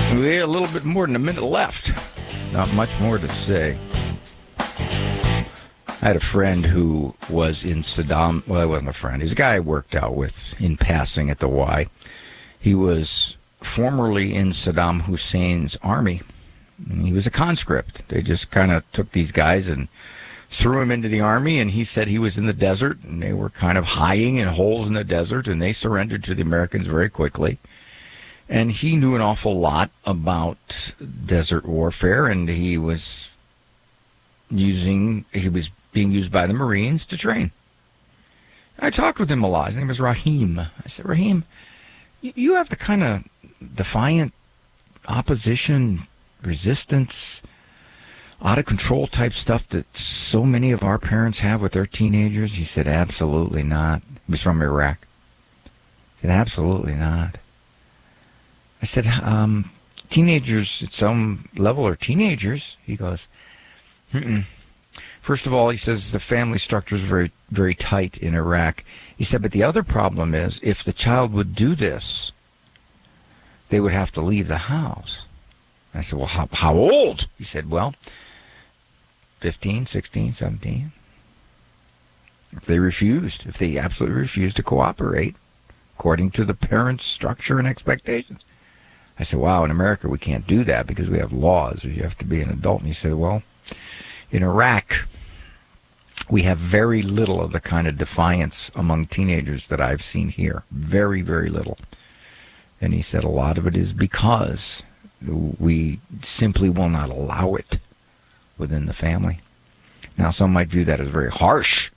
We had a little bit more than a minute left. Not much more to say. I had a friend who was in Saddam. Well, he wasn't a friend. He's a guy I worked out with in passing at the Y. He was formerly in Saddam Hussein's army. He was a conscript. They just kind of took these guys and threw him into the army, and he said he was in the desert, and they were kind of hiding in holes in the desert, and they surrendered to the Americans very quickly. And he knew an awful lot about desert warfare, and he was being used by the Marines to train. I talked with him a lot. His name was Rahim. I said, Rahim, you have the kind of defiant opposition, resistance, out-of-control type stuff that so many of our parents have with their teenagers? He said, absolutely not. He was from Iraq. He said, absolutely not. I said, teenagers at some level are teenagers. He goes, First of all, he says the family structure is very, very tight in Iraq. He said, but the other problem is if the child would do this, they would have to leave the house. I said, well, how old? He said, well, 15, 16, 17. If they absolutely refused to cooperate according to the parents' structure and expectations. I said, wow, in America we can't do that because we have laws. You have to be an adult. And he said, well, in Iraq, we have very little of the kind of defiance among teenagers that I've seen here. Very, very little. And he said a lot of it is because we simply will not allow it within the family. Now, some might view that as very harsh,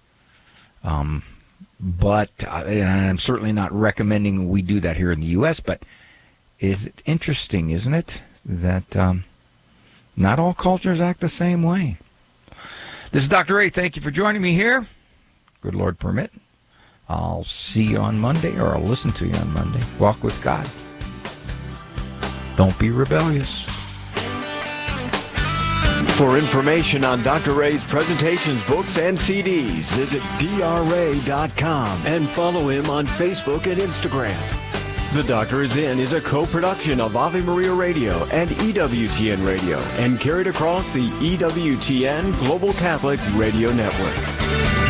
but and I'm certainly not recommending we do that here in the U.S., but is it interesting, isn't it, that not all cultures act the same way? This is Dr. Ray. Thank you for joining me here. Good Lord permit. I'll see you on Monday, or I'll listen to you on Monday. Walk with God. Don't be rebellious. For information on Dr. Ray's presentations, books, and CDs, visit drray.com and follow him on Facebook and Instagram. The Doctor Is In is a co-production of Ave Maria Radio and EWTN Radio and carried across the EWTN Global Catholic Radio Network.